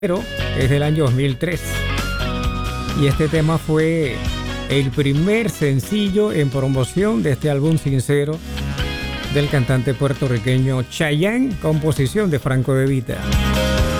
pero es del año 2003. Y este tema fue el primer sencillo en promoción de este álbum Sincero del cantante puertorriqueño Chayanne, composición de Franco De Vita.